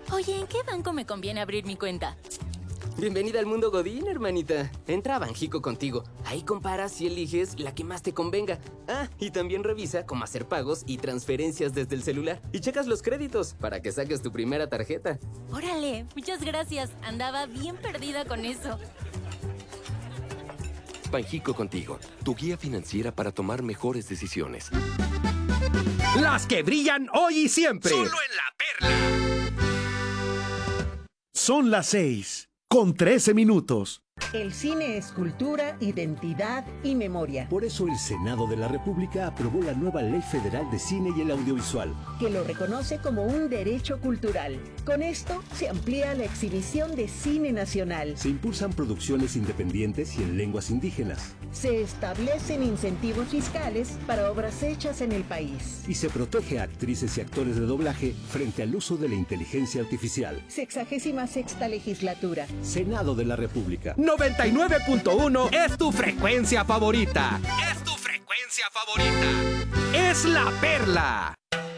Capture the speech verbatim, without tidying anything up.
Oye, ¿en qué banco me conviene abrir mi cuenta? Bienvenida al mundo Godín, hermanita. Entra a Banjico contigo. Ahí comparas y eliges la que más te convenga. Ah, y también revisa cómo hacer pagos y transferencias desde el celular. Y checas los créditos para que saques tu primera tarjeta. Órale, muchas gracias. Andaba bien perdida con eso. Banjico contigo, tu guía financiera para tomar mejores decisiones. Las que brillan hoy y siempre. Solo en La Perla. Son las seis, con trece minutos. El cine es cultura, identidad y memoria. Por eso el Senado de la República aprobó la nueva Ley Federal de Cine y el Audiovisual, que lo reconoce como un derecho cultural. Con esto se amplía la exhibición de cine nacional. Se impulsan producciones independientes y en lenguas indígenas. Se establecen incentivos fiscales para obras hechas en el país. Y se protege a actrices y actores de doblaje frente al uso de la inteligencia artificial. Sexagésima sexta legislatura. Senado de la República. noventa y nueve punto uno es tu frecuencia favorita. Es tu frecuencia favorita. Es La Perla.